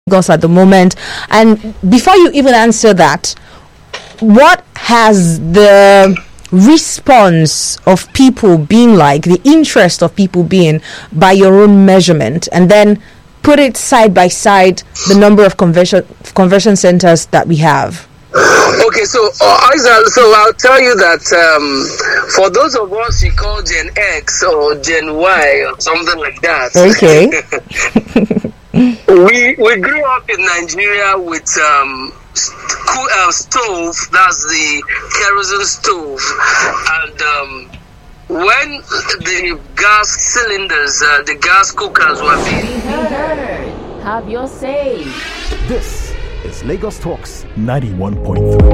Lagos at the moment? And before you even answer that, what has the response of people been like, the interest of people been by your own measurement, and then put it side by side the number of conversion centers that we have? Okay, so I'll tell you that for those of us you call Gen X or Gen Y or something like that. Okay. we grew up in Nigeria with stove, that's the kerosene stove, and when the gas cylinders, the gas cookers were being have your say. This is Lagos Talks 91.3.